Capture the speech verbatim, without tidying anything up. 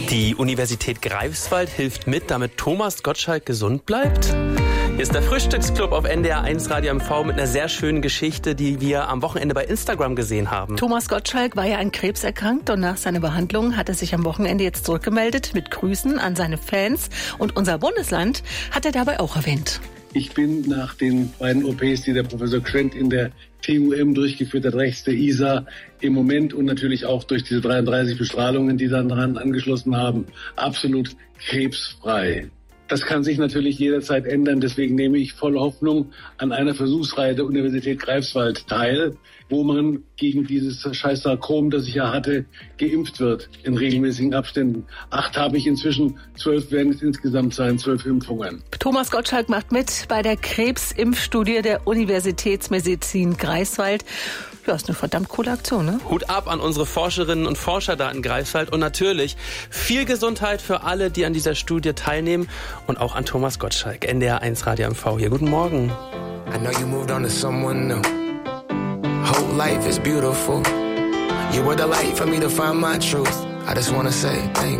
Die Universität Greifswald hilft mit, damit Thomas Gottschalk gesund bleibt. Hier ist der Frühstücksclub auf N D R eins Radio M V mit einer sehr schönen Geschichte, die wir am Wochenende bei Instagram gesehen haben. Thomas Gottschalk war ja an Krebs erkrankt und nach seiner Behandlung hat er sich am Wochenende jetzt zurückgemeldet mit Grüßen an seine Fans. Und unser Bundesland hat er dabei auch erwähnt. Ich bin nach den beiden O Ps, die der Professor Quent in der T U M durchgeführt hat, rechts der I S A, im Moment und natürlich auch durch diese dreiunddreißig Bestrahlungen, die dann daran angeschlossen haben, absolut krebsfrei. Das kann sich natürlich jederzeit ändern. Deswegen nehme ich voll Hoffnung an einer Versuchsreihe der Universität Greifswald teil, wo man gegen dieses scheiß Sarkom, das ich ja hatte, geimpft wird in regelmäßigen Abständen. Acht habe ich inzwischen, zwölf werden es insgesamt sein, zwölf Impfungen. Thomas Gottschalk macht mit bei der Krebsimpfstudie der Universitätsmedizin Greifswald. Ja, ist eine verdammt coole Aktion, ne? Hut ab an unsere Forscherinnen und Forscher da in Greifswald und natürlich viel Gesundheit für alle, die an dieser Studie teilnehmen und auch an Thomas Gottschalk. N D R eins Radio M V hier. Guten Morgen. I know you moved on to someone new. Whole life is beautiful. You were the light for me to find my truth. I just wanna say thank